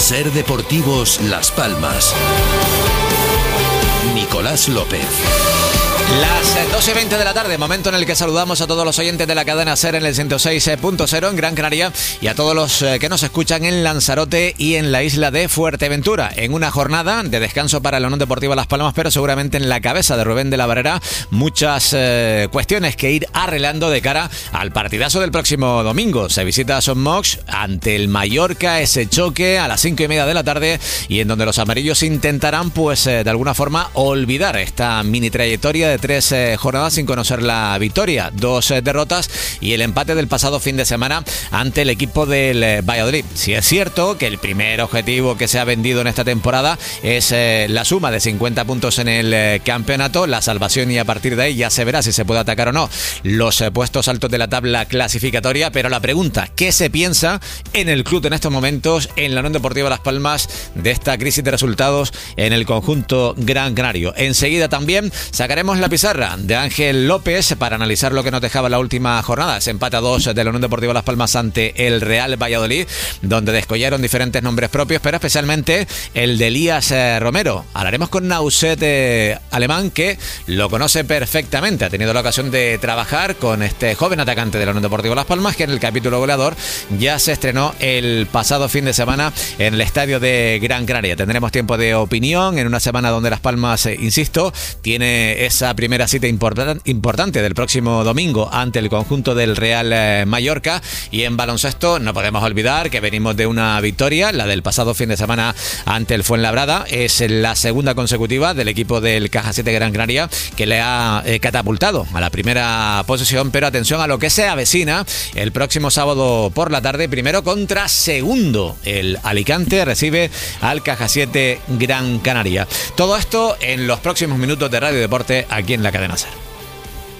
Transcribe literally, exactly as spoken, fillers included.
Ser Deportivos Las Palmas. Nicolás López. Las doce y veinte de la tarde, momento en el que saludamos a todos los oyentes de la cadena SER en el ciento seis punto cero en Gran Canaria y a todos los que nos escuchan en Lanzarote y en la isla de Fuerteventura. En una jornada de descanso para la Unión Deportiva Las Palmas, pero seguramente en la cabeza de Rubén de la Barrera muchas eh, cuestiones que ir arreglando de cara al partidazo del próximo domingo. Se visita a Son Mox ante el Mallorca, ese choque a las cinco y media de la tarde, y en donde los amarillos intentarán, pues eh, de alguna forma, olvidar esta mini trayectoria de tres eh, jornadas sin conocer la victoria, dos eh, derrotas y el empate del pasado fin de semana ante el equipo del eh, Valladolid. Si es cierto que el primer objetivo que se ha vendido en esta temporada es eh, la suma de cincuenta puntos en el eh, campeonato, la salvación, y a partir de ahí ya se verá si se puede atacar o no los eh, puestos altos de la tabla clasificatoria. Pero la pregunta, ¿qué se piensa en el club en estos momentos, en la Unión Deportiva Las Palmas, de esta crisis de resultados en el conjunto gran canario? Enseguida también sacaremos la pizarra de Ángel López para analizar lo que nos dejaba la última jornada, ese empate a dos de la Unión Deportiva Las Palmas ante el Real Valladolid, donde descollaron diferentes nombres propios, pero especialmente el de Elías eh, Romero. Hablaremos con Nauset eh, Alemán, que lo conoce perfectamente, ha tenido la ocasión de trabajar con este joven atacante de la Unión Deportiva Las Palmas, que en el capítulo goleador ya se estrenó el pasado fin de semana en el estadio de Gran Canaria. Tendremos tiempo de opinión en una semana donde Las Palmas, eh, insisto, tiene esa primera cita important, importante del próximo domingo ante el conjunto del Real eh, Mallorca. Y en baloncesto no podemos olvidar que venimos de una victoria, la del pasado fin de semana ante el Fuenlabrada. Es la segunda consecutiva del equipo del Caja siete Gran Canaria, que le ha eh, catapultado a la primera posición. Pero atención a lo que se avecina el próximo sábado por la tarde, primero contra segundo. El Alicante recibe al Caja siete Gran Canaria. Todo esto en los próximos minutos de Radio Deporte aquí en la cadena SER.